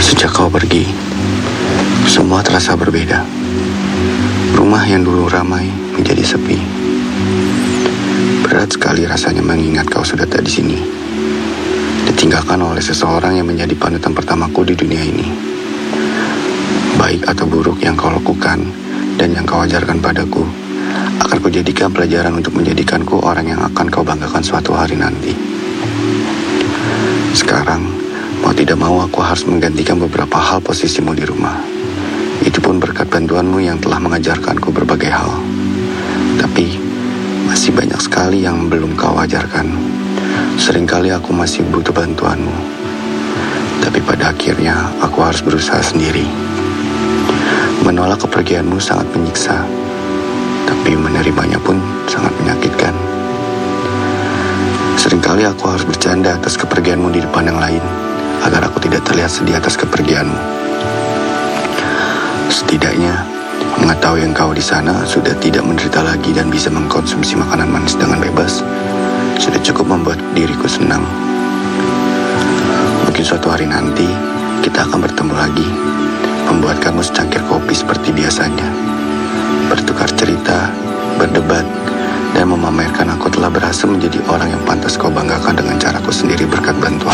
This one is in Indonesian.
Sejak kau pergi, semua terasa berbeda. Rumah yang dulu ramai menjadi sepi. Berat sekali rasanya mengingat kau sudah tak di sini, ditinggalkan oleh seseorang yang menjadi panutan pertamaku di dunia ini. Baik atau buruk yang kau lakukan dan yang kau ajarkan padaku, akan kujadikan pelajaran untuk menjadikanku orang yang akan kau banggakan suatu hari nanti. Sekarang, mau tidak mau aku harus menggantikan beberapa hal posisimu di rumah. Itu pun berkat bantuanmu yang telah mengajarkanku berbagai hal. Tapi, masih banyak sekali yang belum kau ajarkan. Seringkali aku masih butuh bantuanmu. Tapi pada akhirnya, aku harus berusaha sendiri. Menolak kepergianmu sangat menyiksa. Tapi menerimanya pun sangat menyakitkan. Seringkali aku harus bercanda atas kepergianmu di depan yang lain, agar aku tidak terlihat sedih atas kepergianmu. Setidaknya, mengetahui engkau di sana sudah tidak menderita lagi dan bisa mengkonsumsi makanan manis dengan bebas, sudah cukup membuat diriku senang. Mungkin suatu hari nanti, kita akan bertemu lagi, membuatkanmu secangkir kopi seperti biasanya, bertukar cerita, berdebat, dan memamerkan aku telah berhasil menjadi orang yang pantas kau banggakan dengan caraku sendiri berkat bantuan.